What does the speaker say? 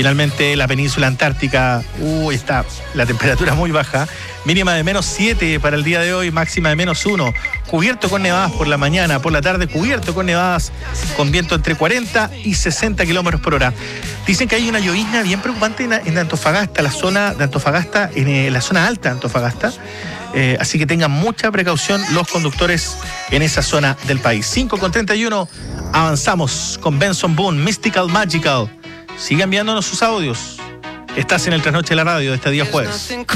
Finalmente la península antártica, está la temperatura muy baja, mínima de -7 para el día de hoy, máxima de -1, cubierto con nevadas por la mañana, por la tarde cubierto con nevadas, con viento entre 40 y 60 kilómetros por hora. Dicen que hay una llovizna bien preocupante en Antofagasta, la zona de Antofagasta, en la zona alta de Antofagasta. Así que tengan mucha precaución los conductores en esa zona del país. 5:31, avanzamos con Benson Boone, Mystical Magical. Sigan enviándonos sus audios. Estás en el Trasnoche de la Radio de este día jueves.